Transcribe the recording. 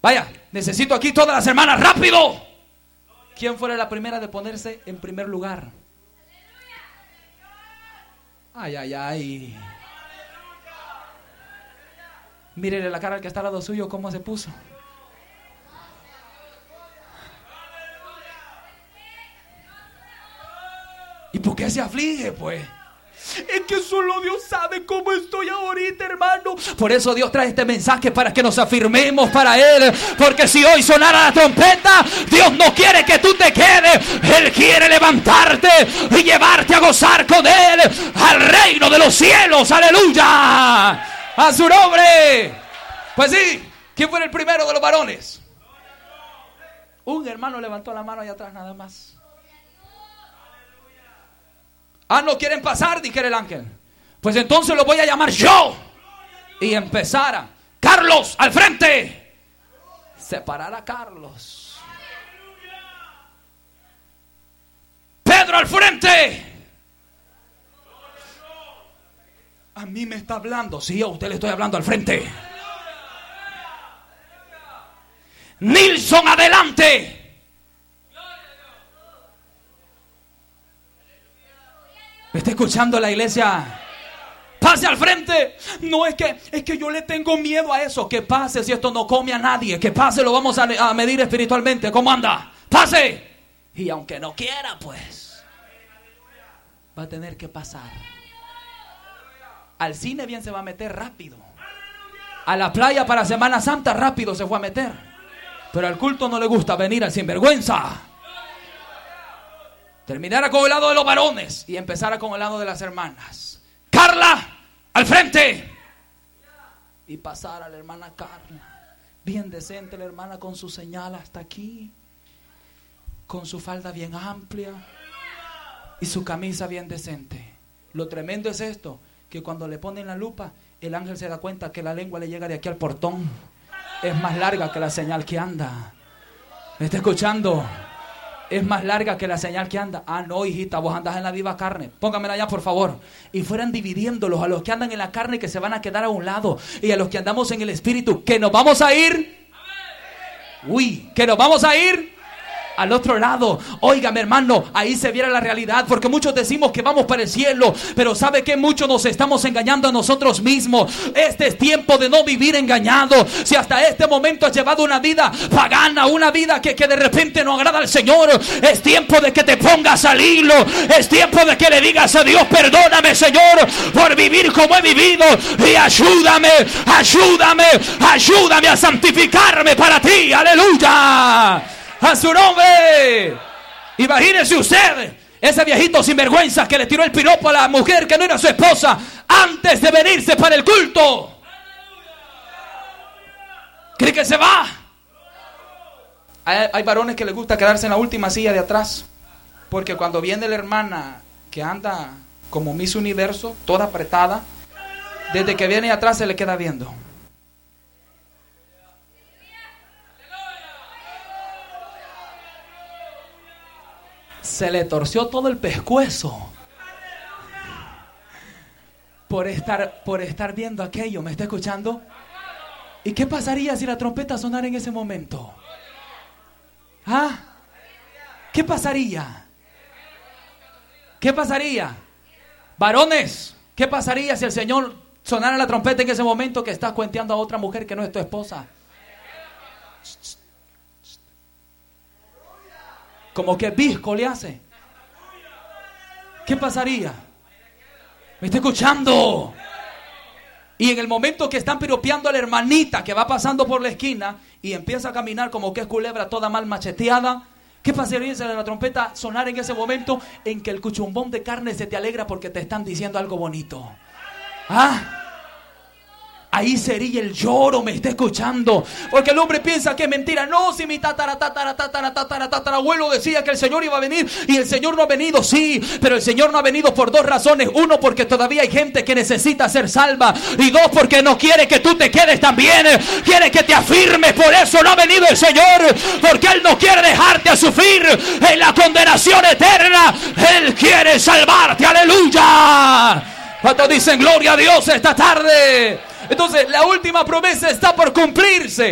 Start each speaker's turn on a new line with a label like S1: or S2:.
S1: Vaya, necesito aquí todas las hermanas, rápido. ¿Quién fuera la primera de ponerse en primer lugar? Ay, ay, ay. Mírele la cara al que está al lado suyo, cómo se puso. ¿Y por qué se aflige, pues? Es que solo Dios sabe cómo estoy ahorita, hermano. Por eso Dios trae este mensaje, para que nos afirmemos para Él. Porque si hoy sonara la trompeta, Dios no quiere que tú te quedes. Él quiere levantarte y llevarte a gozar con Él al reino de los cielos. ¡Aleluya! ¡A su nombre! Pues sí, ¿quién fue el primero de los varones? Un hermano levantó la mano allá atrás nada más. Ah, ¿no quieren pasar? Dijera el ángel. Pues entonces lo voy a llamar yo. Y empezara. Carlos, al frente. Separar a Carlos. Pedro, al frente. A mí me está hablando. Sí, a usted le estoy hablando, al frente. Nilson, adelante. ¿Me está escuchando la iglesia? Pase al frente. No, es que yo le tengo miedo a eso. Que pase, si esto no come a nadie. Que pase, lo vamos a medir espiritualmente. ¿Cómo anda? Pase. Y aunque no quiera, pues va a tener que pasar. Al cine bien se va a meter rápido. A la playa para Semana Santa rápido se fue a meter. Pero al culto no le gusta venir al sinvergüenza. Terminara con el lado de los varones y empezara con el lado de las hermanas. Carla, al frente. Y pasara a la hermana Carla. Bien decente la hermana, con su señal hasta aquí. Con su falda bien amplia. Y su camisa bien decente. Lo tremendo es esto, que cuando le ponen la lupa, el ángel se da cuenta que la lengua le llega de aquí al portón. Es más larga que la señal que anda. ¿Me está escuchando? Es más larga que la señal que anda. Ah, no, hijita, vos andás en la viva carne. Póngamela allá, por favor. Y fueran dividiéndolos a los que andan en la carne, que se van a quedar a un lado, y a los que andamos en el espíritu, que nos vamos a ir. Uy, que nos vamos a ir al otro lado. Óigame, hermano, ahí se viera la realidad, porque muchos decimos que vamos para el cielo, pero ¿sabe qué? Muchos nos estamos engañando a nosotros mismos. Este es tiempo de no vivir engañado. Si hasta este momento has llevado una vida pagana, una vida que de repente no agrada al Señor, es tiempo de que te pongas al hilo. Es tiempo de que le digas a Dios: perdóname, Señor, por vivir como he vivido, y ayúdame a santificarme para ti. Aleluya. A su nombre. Imagínese usted, ese viejito sinvergüenza que le tiró el piropo a la mujer que no era su esposa antes de venirse para el culto. ¿Cree que se va? Hay varones que les gusta quedarse en la última silla de atrás, porque cuando viene la hermana que anda como Miss Universo, toda apretada, desde que viene atrás se le queda viendo. Se le torció todo el pescuezo por estar viendo aquello. ¿Me está escuchando? ¿Y qué pasaría si la trompeta sonara en ese momento? ¿Ah? ¿Qué pasaría? ¿Qué pasaría? Varones, ¿qué pasaría si el Señor sonara la trompeta en ese momento que estás cuenteando a otra mujer que no es tu esposa? Como que visco le hace. ¿Qué pasaría? ¿Me está escuchando? Y en el momento que están piropeando a la hermanita que va pasando por la esquina y empieza a caminar como que es culebra toda mal macheteada, ¿qué pasaría si la trompeta sonara en ese momento en que el cuchumbón de carne se te alegra porque te están diciendo algo bonito? ¿Ah? Ahí sería el lloro. ¿Me está escuchando? Porque el hombre piensa que es mentira. No, si mi tatarabuelo decía que el Señor iba a venir y el Señor no ha venido. Sí, pero el Señor no ha venido por dos razones. Uno, porque todavía hay gente que necesita ser salva. Y dos, porque no quiere que tú te quedes también. Quiere que te afirmes. Por eso no ha venido el Señor, porque Él no quiere dejarte a sufrir en la condenación eterna. Él quiere salvarte. ¡Aleluya! ¿Cuántos dicen gloria a Dios esta tarde? Entonces la última promesa está por cumplirse.